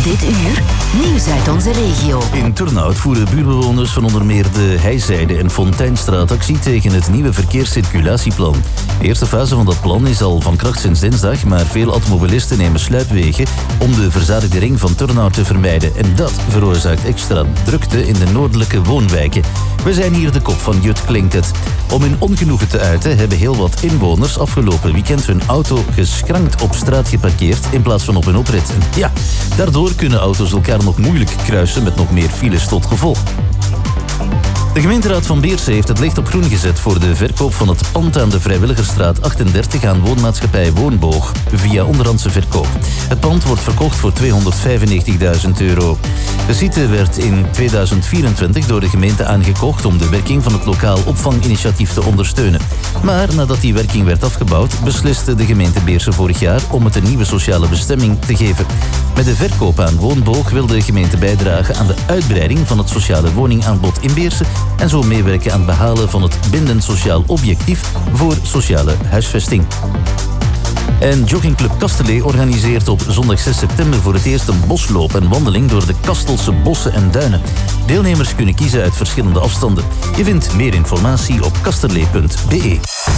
Dit uur, nieuws uit onze regio. In Turnhout voeren buurtbewoners van onder meer de Heijzijde en Fonteinstraat actie tegen het nieuwe verkeerscirculatieplan. De eerste fase van dat plan is al van kracht sinds dinsdag, maar veel automobilisten nemen sluipwegen om de verzadigde ring van Turnhout te vermijden. En dat veroorzaakt extra drukte in de noordelijke woonwijken. We zijn hier de kop van Jut Klinkt het. Om hun ongenoegen te uiten hebben heel wat inwoners afgelopen weekend hun auto geschrankt op straat geparkeerd in plaats van op een oprit. En ja, daardoor kunnen auto's elkaar nog moeilijk kruisen met nog meer files tot gevolg. De gemeenteraad van Beersen heeft het licht op groen gezet voor de verkoop van het pand aan de Vrijwilligersstraat 38 aan woonmaatschappij Woonboog via onderhandse verkoop. Het pand wordt verkocht voor €295.000. De site werd in 2024 door de gemeente aangekocht om de werking van het lokaal opvanginitiatief te ondersteunen. Maar nadat die werking werd afgebouwd, besliste de gemeente Beersen vorig jaar om het een nieuwe sociale bestemming te geven. Met de verkoop aan Woonboog wil de gemeente bijdragen aan de uitbreiding van het sociale woningaanbod in Beersen en zo meewerken aan het behalen van het bindend sociaal objectief voor sociale huisvesting. En joggingclub Kastelee organiseert op zondag 6 september voor het eerst een bosloop en wandeling door de Kastelse bossen en duinen. Deelnemers kunnen kiezen uit verschillende afstanden. Je vindt meer informatie op kasterlee.be.